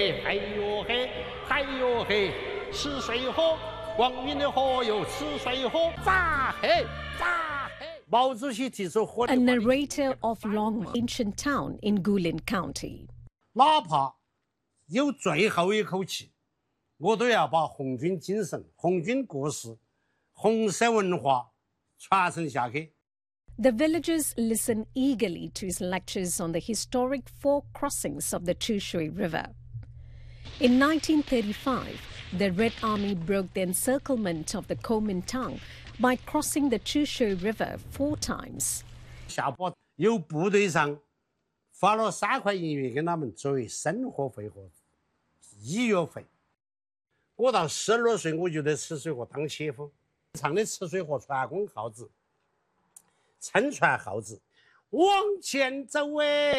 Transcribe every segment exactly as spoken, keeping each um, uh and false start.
嘿，哎呦嘿，哎呦嘿，吃水喝，光明的河有吃水喝，咋嘿咋嘿。毛主席提出喝。 A narrator of Longmont, ancient town in Guilin County. 哪怕有最后一口气，我都要把红军精神、红军故事、红色文化传承下去。 The villagers listen eagerly to his lectures on the historic four crossings of the Chushui River. In nineteen thirty-five, the Red Army broke the encirclement of the Kuomintang by crossing the Chushui River four times. 下坡由部队上发了三块银元给他们作为生活费和医药费。我到十二岁我就在赤水河当切夫，唱的赤水河传功号子。 乘船号子往前走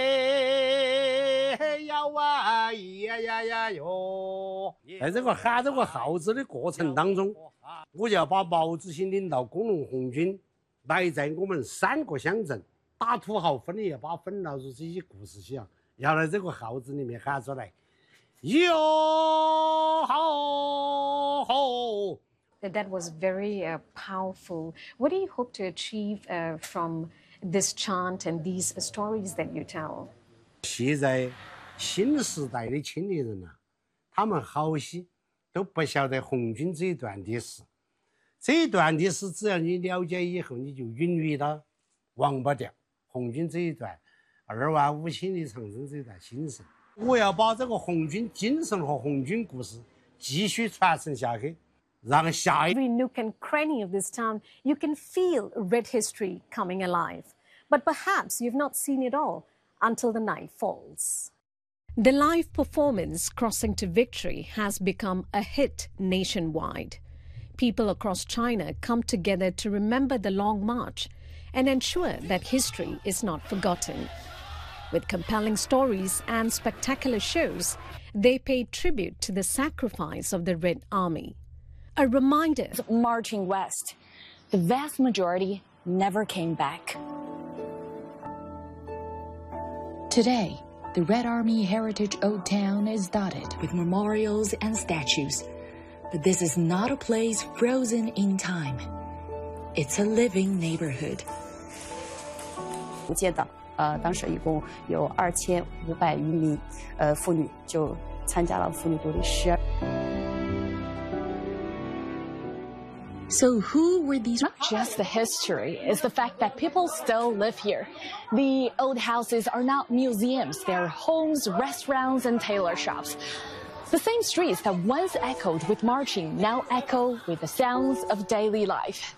哎，要啊呀呀呀哟！在这个喊这个号子的过程当中，我就要把毛主席领导工农红军来在我们三个乡镇打土豪分的要把分老鼠这些故事些啊，要在这个号子里面喊出来，哟吼吼！ That was very uh, powerful. What do you hope to achieve uh, from this chant and these uh, stories that you tell? 现在新时代的青年人呐、啊，他们好些都不晓得红军这一段历史。这一段历史，只要你了解以后，你就永远都忘不掉红军这一段二万五千里长征这一段精神。我要把这个红军精神和红军故事继续传承下去。 Every nook and cranny of this town, you can feel red history coming alive. But perhaps you've not seen it all until the night falls. The live performance, Crossing to Victory, has become a hit nationwide. People across China come together to remember the Long March and ensure that history is not forgotten. With compelling stories and spectacular shows, they pay tribute to the sacrifice of the Red Army. A reminder. Marching west, the vast majority never came back. Today, the Red Army Heritage Old Town is dotted with memorials and statues. But this is not a place frozen in time. It's a living neighborhood. 接的，呃，当时一共有二千五百余名，呃，妇女就参加了妇女独立师。 So who were these? Not just the history, it's the fact that people still live here. The old houses are now museums. They're homes, restaurants, and tailor shops. The same streets that once echoed with marching now echo with the sounds of daily life.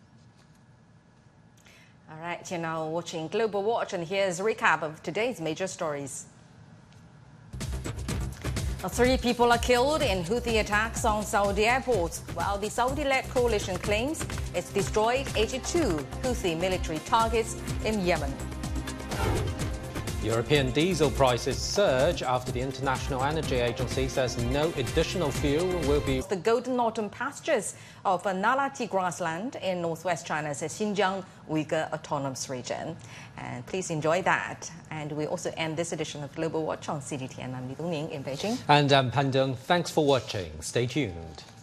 All right, you're now watching Global Watch, and here's a recap of today's major stories. Three people are killed in Houthi attacks on Saudi airports, while the Saudi-led coalition claims it's destroyed eighty-two Houthi military targets in Yemen. European diesel prices surge after the International Energy Agency says no additional fuel will be... The golden autumn pastures of Nalati grassland in northwest China's Xinjiang Uyghur Autonomous Region. And please enjoy that. And we also end this edition of Global Watch on C G T N. I'm Li Dongning in Beijing. And I'm Pan Deng. Thanks for watching. Stay tuned.